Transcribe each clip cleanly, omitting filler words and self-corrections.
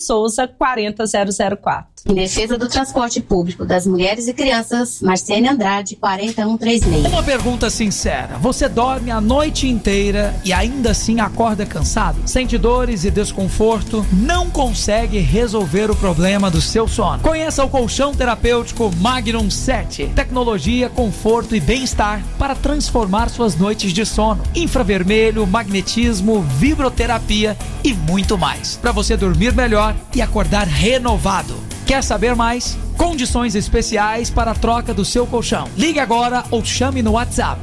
Souza, 40004. Em defesa do transporte público das mulheres e crianças, Marcene Andrade, 40136. Uma pergunta sincera: você dorme a noite inteira e ainda assim acorda cansado? Sente dores e desconforto? Não consegue resolver o problema do seu sono? Conheça o colchão terapêutico Magnum 7. Tecnologia, conforto e bem-estar para transformar suas noites de sono. Infravermelho, magnetismo, vibroterapia e muito mais. Para você dormir melhor e acordar renovado. Quer saber mais? Condições especiais para a troca do seu colchão. Ligue agora ou chame no WhatsApp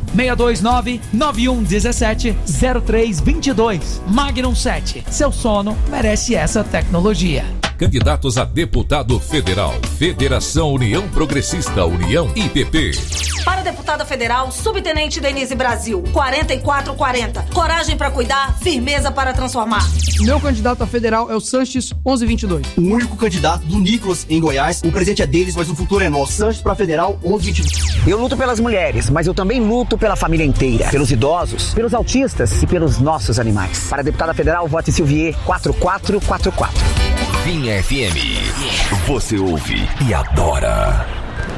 629-9117-0322. Magnum 7. Seu sono merece essa tecnologia. Candidatos a deputado federal. Federação União Progressista, União IPP. Para deputada federal, subtenente Denise Brasil, 4440. Coragem para cuidar, firmeza para transformar. Meu candidato a federal é o Sanches 1122. O único candidato do Nicolas em Goiás. O presente é deles, mas o futuro é nosso. Sanches para federal 1122. Eu luto pelas mulheres, mas eu também luto pela família inteira. Pelos idosos, pelos autistas e pelos nossos animais. Para deputada federal, vote Silvier 4444. Vinha FM. Você ouve e adora.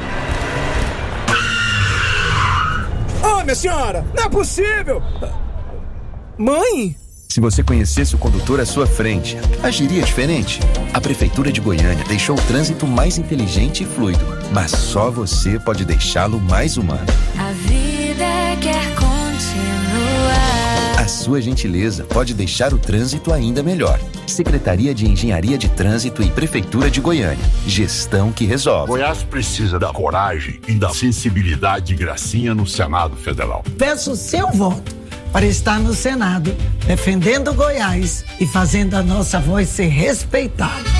Oh, minha senhora, não é possível! Mãe? Se você conhecesse o condutor à sua frente, agiria diferente? A Prefeitura de Goiânia deixou o trânsito mais inteligente e fluido, mas só você pode deixá-lo mais humano. A vida quer continuar. A sua gentileza pode deixar o trânsito ainda melhor. Secretaria de Engenharia de Trânsito e Prefeitura de Goiânia. Gestão que resolve. Goiás precisa da coragem e da sensibilidade de Gracinha no Senado Federal. Peço o seu voto para estar no Senado, defendendo Goiás e fazendo a nossa voz ser respeitada.